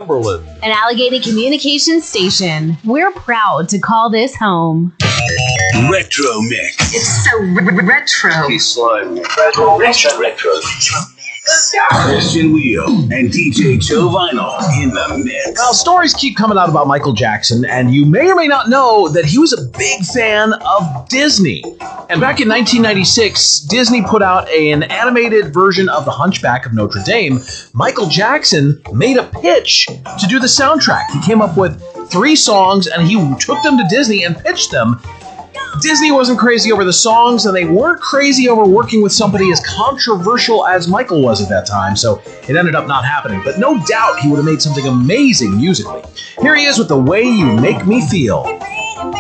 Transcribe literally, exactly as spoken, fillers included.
Cumberland. An Allegheny Communications station. We're proud to call this home. Retro Mix. It's so r- retro. He's slime. Retro, retro, retro. Christian Wheel and D J Joe Vinyl in the mix. Now, stories keep coming out about Michael Jackson, and you may or may not know that he was a big fan of Disney. And back in nineteen ninety-six, Disney put out an animated version of The Hunchback of Notre Dame. Michael Jackson made a pitch to do the soundtrack. He came up with three songs, and he took them to Disney and pitched them. Disney wasn't crazy over the songs, and they weren't crazy over working with somebody as controversial as Michael was at that time, so it ended up not happening. But no doubt he would have made something amazing musically. Here he is with The Way You Make Me Feel.